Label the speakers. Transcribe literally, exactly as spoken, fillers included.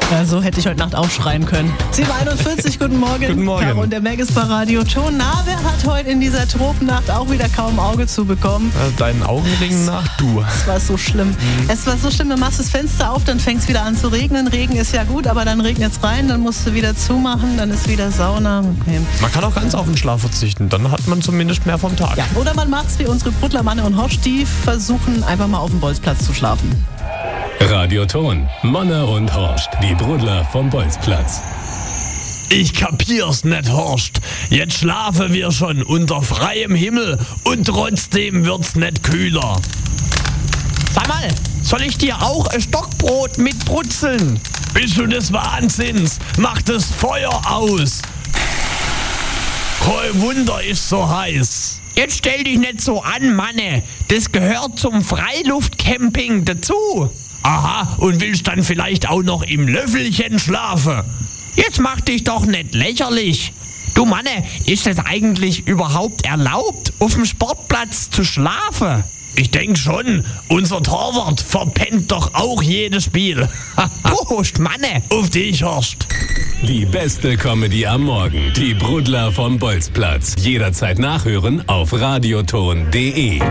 Speaker 1: Ja, so hätte ich heute Nacht auch schreien können. sieben Uhr einundvierzig, guten Morgen.
Speaker 2: Guten Morgen.
Speaker 1: Caro und der Meg ist bei Radio Ton. Na, wer hat heute in dieser Tropennacht auch wieder kaum Auge zu bekommen?
Speaker 2: Äh, Deinen Augenringen nach, du.
Speaker 1: Es war so schlimm. Mhm. Es war so schlimm, du machst das Fenster auf, dann fängt es wieder an zu regnen. Regen ist ja gut, aber dann regnet es rein, dann musst du wieder zumachen, dann ist wieder Sauna. Okay.
Speaker 2: Man kann auch ganz auf den Schlaf verzichten, dann hat man zumindest mehr vom Tag.
Speaker 1: Ja, oder man macht's wie unsere Brudler Manne und Horst, die versuchen einfach mal auf dem Bolzplatz zu schlafen.
Speaker 3: Radio Ton, Manne und Horst, die Brudler vom Bolzplatz.
Speaker 4: Ich kapier's nicht, Horst. Jetzt schlafen wir schon unter freiem Himmel und trotzdem wird's nicht kühler. Sag mal, soll ich dir auch ein Stockbrot mit brutzeln? Bist du des Wahnsinns? Mach das Feuer aus. Kein Wunder ist so heiß. Jetzt stell dich nicht so an, Manne. Das gehört zum Freiluftcamping dazu. Aha, und willst dann vielleicht auch noch im Löffelchen schlafen? Jetzt mach dich doch nicht lächerlich. Du Manne, ist es eigentlich überhaupt erlaubt, auf dem Sportplatz zu schlafen? Ich denk schon, unser Torwart verpennt doch auch jedes Spiel. Prost, Manne, auf dich, Horst.
Speaker 3: Die beste Comedy am Morgen, die Brudler vom Bolzplatz. Jederzeit nachhören auf radioton punkt de.